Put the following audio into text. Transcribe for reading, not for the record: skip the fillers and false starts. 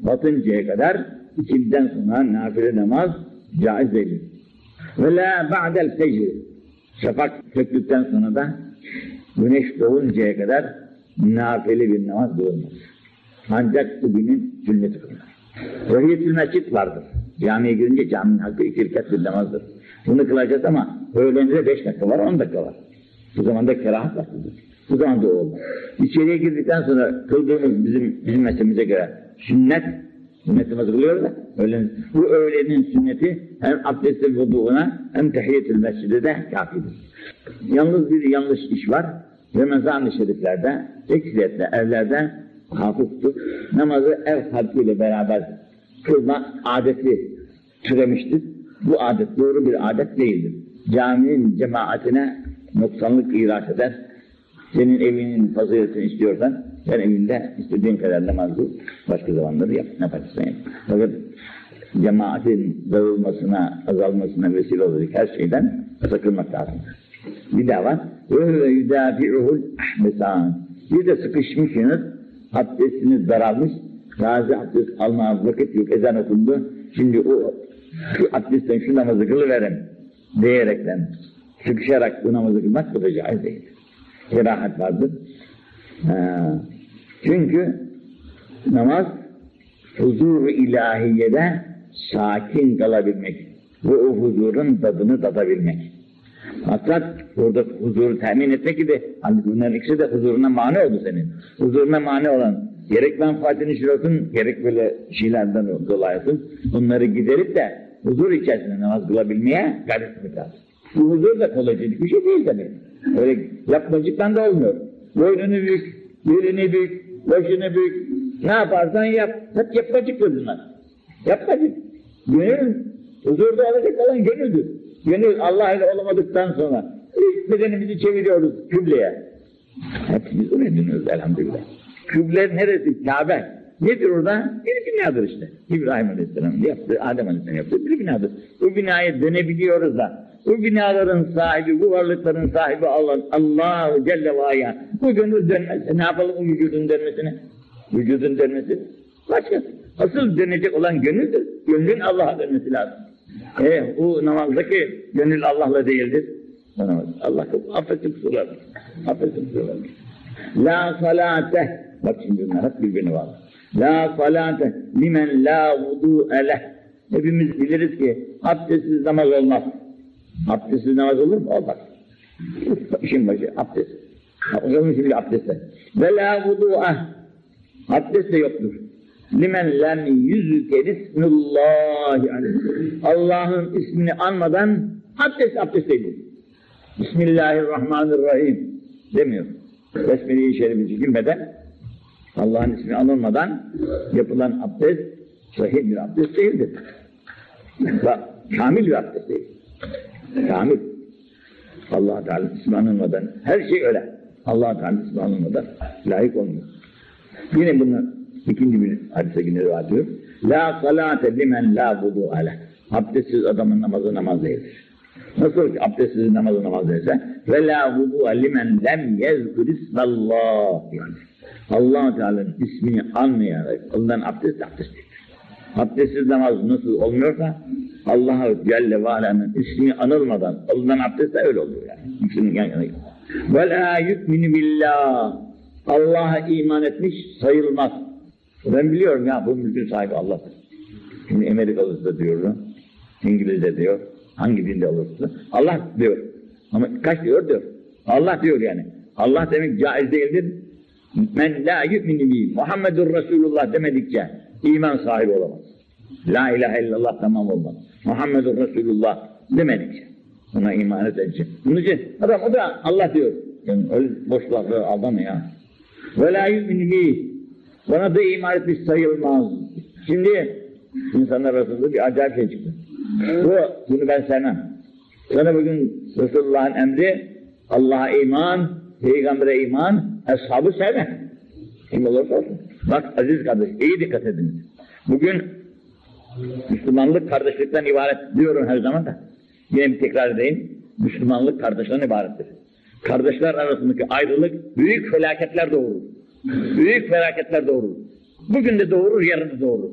batıncaya kadar ikindiden sonra nafile namaz caiz değildir. Ve la ba'del fecr, şafak söktükten sonra da güneş doğuncaya kadar nafile bir namaz kılınmaz. Ancak bu günün sünneti kılınır. Tahiyyetül mescid vardır. Camiye girince caminin hakkı 2 rekat bir namazdır. Bunu kılacağız ama öğleninde 5 dakika var, 10 dakika var. Bu zaman da kerahat vaktidir. Bu zaman da olmaz. İçeriye girdikten sonra kıldığımız bizim mesleğimize göre sünnetimizi kılıyoruz da bu öğlenin sünneti hem abdest-i vudu'una hem tahiyyetül mescide de kafidir. Yalnız bir yanlış iş var. Ramazan-ı şeriflerde, ekseriyetle evlerde hafiftir. Namazı ev halkıyla beraber kılma adeti türemiştir. Bu adet doğru bir adet değildir. Caminin cemaatine noksanlık ihraç eder. Senin evinin faziletini istiyorsan sen evinde istediğin kadar namaz kıl, başka zamanları yap, ne yaparsın yap. Fakat cemaatin dağılmasına, azalmasına vesile olacak her şeyden sakınmak lazım. Bir daha var. وَيُدَافِعُهُ الْاَحْمَسَانِ Bir de sıkışmışsınız, abdestiniz daralmış, gazi abdest almaya vakit yok, ezan okundu. Şimdi şu abdestten şu namazı kılıverin diyerekten, sıkışarak bu namazı kılmak bu da caiz değil. Kerahat vardır. Çünkü namaz huzur-u ilahiyede sakin kalabilmek ve o huzurun tadını tadabilmek. Maksat orada huzuru temin etmek gibi, hani bunların ikisi de huzuruna mani oldu senin. Huzuruna mani olan gerek menfaatini şiratın, gerek böyle şeylerden dolayısın, bunları giderip de huzur içerisinde namaz kılabilmeye gayret etmek lazım. Bu huzur da kolaycılık bir şey değil tabii. Öyle yapmacıktan da olmuyor. Boynunu büyük, belini büyük, başını büyük, ne yaparsan yap. Hep yapmacıktır bunlar. Yapmacık. Gönül, huzurda olacak olan gönüldür. Gönül Allah ile olamadıktan sonra bedenimizi çeviriyoruz kıbleye. Hepimiz oraya dönüyoruz elhamdülillah. Kıble neresi? Kabe. Nedir orada? Bir binadır işte. İbrahim Aleyhisselam'ın yaptığı, Adem Aleyhisselam'ın yaptığı bir binadır. Bu binaya dönebiliyoruz da, bu binaların sahibi, bu varlıkların sahibi Allah Celle ve Ala. Bu gönül dönmezse ne yapalım o vücudun dönmesine? Vücudun dönmesi başka. Asıl dönecek olan gönüldür. Gönlün Allah'a dönmesi lazım. Bu namazdaki gönül Allah'la değildir. Allah affetsin kusurlarını. Affetsin kusurlarını. La salate. Bak şimdi bunlar hep birbirine bağlı. La salate limen la vudu'e leh. Hepimiz biliriz ki abdestsiz namaz olmaz. Abdestsiz namaz olur mu? Olmaz. İşin başı abdest. O zaman şimdi abdestle. Ve la vudu'e. Abdest de yoktur. Limen lem yüzükerismullahi aleyhi. Allah'ın ismini anmadan abdest değildir. Bismillahirrahmanirrahim demiyor. Besmele-i Şerif'i çekilmeden, Allah'ın ismi anılmadan yapılan abdest sahih bir abdest değildir. Kamil bir abdest değil. Kamil. Allah Teala ismi anılmadan her şey öyle. Allah Teala ismi anılmadan layık olmuyor. Yine bunu ikinci bir hadise yine rivayet ediyor. La salate limen la vudu'e leh. Abdestsiz adamın namazı namaz değildir. Nasıl ki abdestsiz namazı namaz değilse ve la vudu'e limen lem yezkur ismallah. Yani Allah Teala'nın ismini anmayarak ondan abdest değildir. Abdestsiz namaz nasıl olmuyorsa Allah Celle ve Ala'nın ismi anılmadan ondan abdest de öyle oluyor yani. Ve la yu'minu billah. Allah'a iman etmiş sayılmaz. Ben biliyorum ya bu mülkün sahibi Allah'tır. Şimdi Amerikalısı da diyor, İngiliz de diyor, hangi dinde olursa Allah diyor. Ama kaç diyor? Allah diyor yani. Allah demek caiz değildir. Men la yu'minu bi Muhammedur Resulullah demedikçe iman sahibi olamaz. La ilahe illallah tamam olmaz. Muhammedur Resulullah demedikçe ona iman edecek. Bunun için adam o da Allah diyor. Yani öyle boş lafı aldama ya. Ve la yu'minu bi. Bana da iman etmiş sayılmaz. Şimdi insanlar arasında bir acayip şey çıktı. Bunu ben sevmem. Sana bugün Resulullah'ın emri Allah'a iman, Peygamber'e iman, Eshabı sevme. Kim olursa olsun. Bak aziz kardeş, iyi dikkat ediniz. Bugün Müslümanlık kardeşlikten ibaret diyorum her zaman da. Yine bir tekrar edeyim. Müslümanlık kardeşlikten ibarettir. Kardeşler arasındaki ayrılık büyük felaketler doğurur. Büyük felaketler doğurur. Bugün de doğurur, yarın da doğurur.